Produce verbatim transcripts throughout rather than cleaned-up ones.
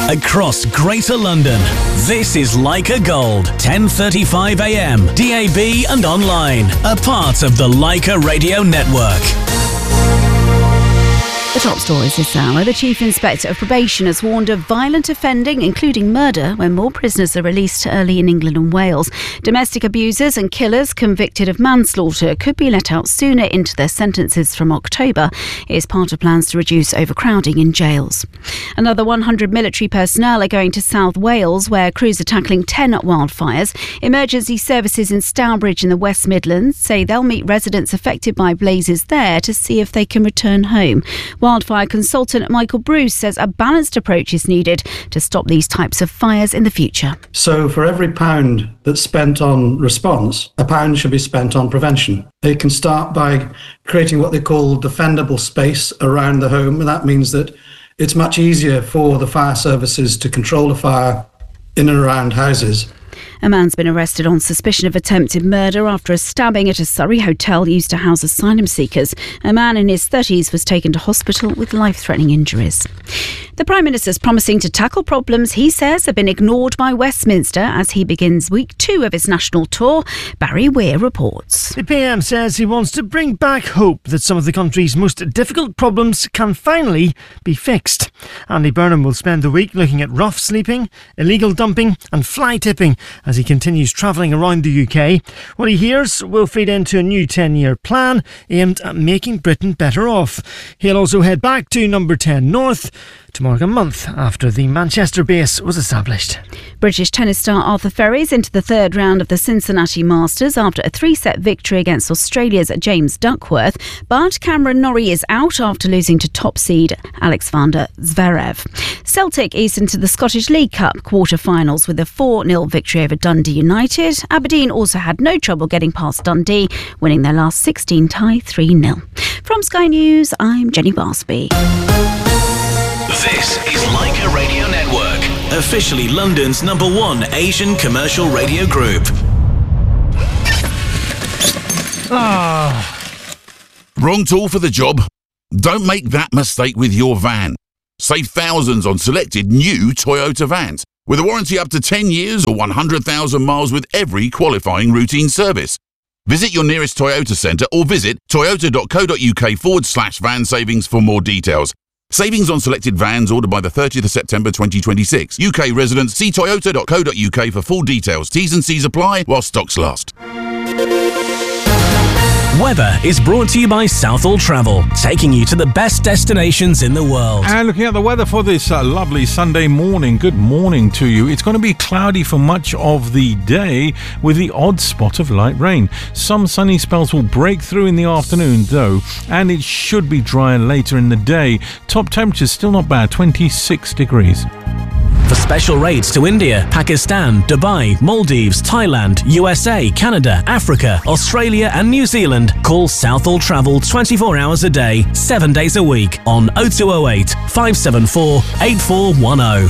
across Greater London. This is Leica Gold, ten thirty-five a m, D A B and online, a part of the Leica Radio Network. The top stories this hour. The Chief Inspector of Probation has warned of violent offending, including murder, when more prisoners are released early in England and Wales. Domestic abusers and killers convicted of manslaughter could be let out sooner into their sentences from October. It is part of plans to reduce overcrowding in jails. Another one hundred military personnel are going to South Wales, where crews are tackling ten wildfires. Emergency services in Stourbridge in the West Midlands say they'll meet residents affected by blazes there to see if they can return home. Wildfire consultant Michael Bruce says a balanced approach is needed to stop these types of fires in the future. So for every pound that's spent on response, a pound should be spent on prevention. They can start by creating what they call defendable space around the home, and that means that it's much easier for the fire services to control a fire in and around houses. A man's been arrested on suspicion of attempted murder after a stabbing at a Surrey hotel used to house asylum seekers. A man in his thirties was taken to hospital with life-threatening injuries. The Prime Minister's promising to tackle problems he says have been ignored by Westminster as he begins week two of his national tour. Barry Weir reports. The P M says he wants to bring back hope that some of the country's most difficult problems can finally be fixed. Andy Burnham will spend the week looking at rough sleeping, illegal dumping and fly tipping as he continues travelling around the U K. What he hears will feed into a new ten-year plan aimed at making Britain better off. He'll also head back to Number ten North to mark a month after the Manchester base was established. British tennis star Arthur Ferry's into the third round of the Cincinnati Masters after a three-set victory against Australia's James Duckworth, but Cameron Norrie is out after losing to top seed Alexander Zverev. Celtic eased into the Scottish League Cup quarter-finals with a four nil victory over Dundee United. Aberdeen also had no trouble getting past Dundee, winning their last sixteen tie three nil. From Sky News, I'm Jenny Barsby. This is Leica Radio Network, officially London's number one Asian commercial radio group. Ah. Wrong tool for the job? Don't make that mistake with your van. Save thousands on selected new Toyota vans, with a warranty up to ten years or one hundred thousand miles with every qualifying routine service. Visit your nearest Toyota centre or visit toyota.co.uk forward slash van savings for more details. Savings on selected vans ordered by the thirtieth of September twenty twenty-six. U K residents, see toyota.co.uk for full details. T's and C's apply while stocks last. Weather is brought to you by Southall Travel, taking you to the best destinations in the world. And looking at the weather for this uh, lovely Sunday morning, good morning to you. It's going to be cloudy for much of the day with the odd spot of light rain. Some sunny spells will break through in the afternoon though, and it should be drier later in the day. Top temperatures still not bad, twenty-six degrees. For special rates to India, Pakistan, Dubai, Maldives, Thailand, U S A, Canada, Africa, Australia and New Zealand, call Southall Travel twenty-four hours a day, seven days a week on oh two oh eight, five seven four, eight four one oh.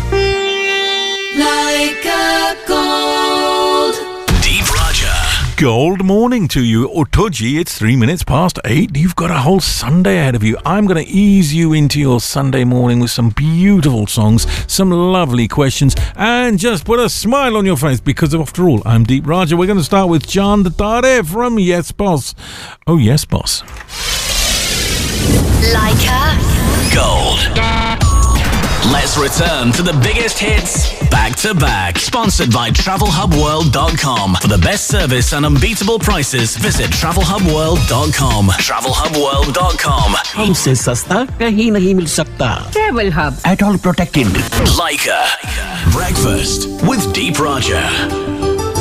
Leica Gold. Deep Raja. Gold morning to you. Otoji, it's three minutes past eight. You've got a whole Sunday ahead of you. I'm going to ease you into your Sunday morning with some beautiful songs, some lovely questions, and just put a smile on your face because, after all, I'm Deep Raja. We're going to start with John Datare from Yes Boss. Oh, yes, boss. Leica Gold. Let's return to the biggest hits back to back. Sponsored by travel hub world dot com. For the best service and unbeatable prices, visit travel hub world dot com. travel hub world dot com. हमसे सस्ता कहीं नहीं मिल सकता. Travel Hub. At all protected. Leica. Breakfast with Deep Raja.